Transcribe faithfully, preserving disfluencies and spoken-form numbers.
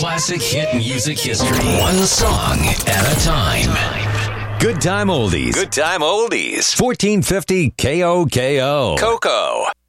classic hit music history. One song at a time. Good Time Oldies. Good Time Oldies. fourteen fifty K O K O. Coco.